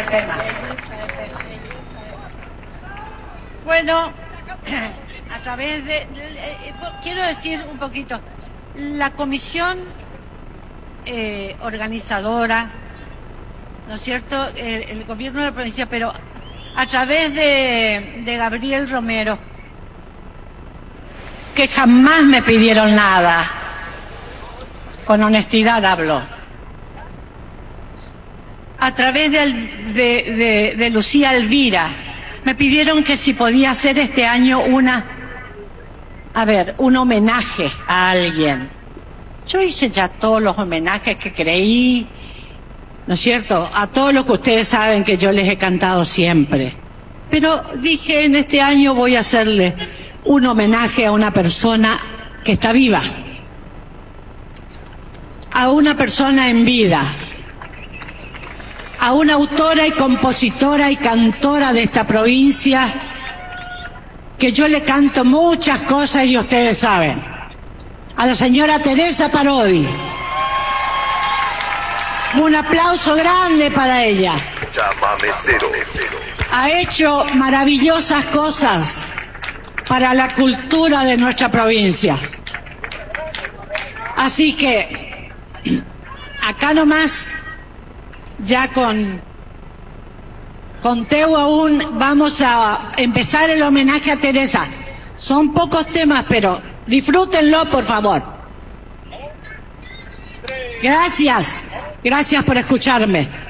tema. Bueno, a través de... quiero decir un poquito. La comisión organizadora, ¿no es cierto?, el gobierno de la provincia, pero a través de Gabriel Romero, que jamás me pidieron nada, con honestidad hablo, a través de Lucía Elvira, me pidieron que si podía hacer este año un homenaje a alguien. Yo hice ya todos los homenajes que creí, ¿no es cierto?, a todos los que ustedes saben que yo les he cantado siempre. Pero dije, en este año voy a hacerle un homenaje a una persona que está viva, a una persona en vida, a una autora y compositora y cantora de esta provincia, que yo le canto muchas cosas y ustedes saben, a la señora Teresa Parodi. Un aplauso grande para ella. Ha hecho maravillosas cosas para la cultura de nuestra provincia. Así que, acá nomás, ya con Teo aún vamos a empezar el homenaje a Teresa. Son pocos temas, pero disfrútenlo, por favor. Gracias por escucharme.